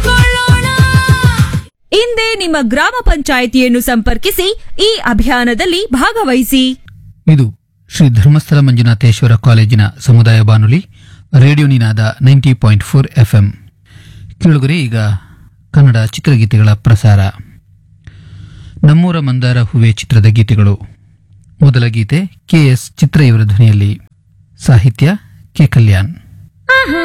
ಹಿಂದೆ ನಿಮ್ಮ ಗ್ರಾಮ ಪಂಚಾಯಿತಿಯನ್ನು ಸಂಪರ್ಕಿಸಿ ಈ ಅಭಿಯಾನದಲ್ಲಿ ಭಾಗವಹಿಸಿ. ಇದು ಶ್ರೀ ಧರ್ಮಸ್ಥಳ ಮಂಜುನಾಥೇಶ್ವರ ಕಾಲೇಜಿನ ಸಮುದಾಯ ಬಾನುಲಿ ರೇಡಿಯೋ ನಿನಾದ 90.4 FM. ಕೇಳುಗರೆ, ಈಗ ಕನ್ನಡ ಚಿತ್ರಗೀತೆಗಳ ಪ್ರಸಾರ. ನಮ್ಮೂರ ಮಂದಾರ ಹೂವೆ ಚಿತ್ರದ ಗೀತೆಗಳು. ಮೊದಲ ಗೀತೆ KS ಚಿತ್ರ ಇವರ ಧ್ವನಿಯಲ್ಲಿ, ಸಾಹಿತ್ಯ ಕೆ ಕಲ್ಯಾಣ್.